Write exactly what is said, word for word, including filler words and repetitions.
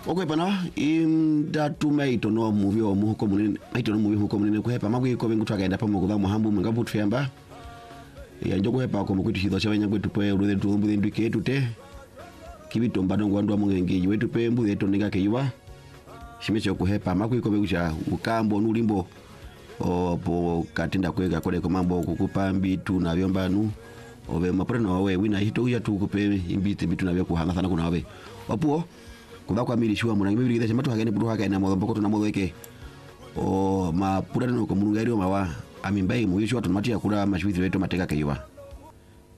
okwepa na inda tumaito no movie o muhuko munene maito no movie huko munene kuhepa magwiko bengu twagenda pa mugo muhambu ngabu tufemba ya njogo hepa ko mukwitu hitho chabanya kwetu pe uruthe tumbu thindu ketu te kibito mbado ngwandu amungengi wetu pe mbu yeto ninga keiwa shimecho kuhepa magwiko bengu cha ukambo nulimbo o po katinda kwega kole ko mambo kukupa mbitu na byombanu obe mapore no we wina hito ya tukupe imbite bitu na byo kuhanga sana kuna we wapuo kuba kwa mili shua munangi bibiri githe matu hagene budu hagene mo mboko tuna modweke o ma pura no ko mununga rio mawa amimbai mu yishwa tumati yakura mashwithi wetu mateka keiwa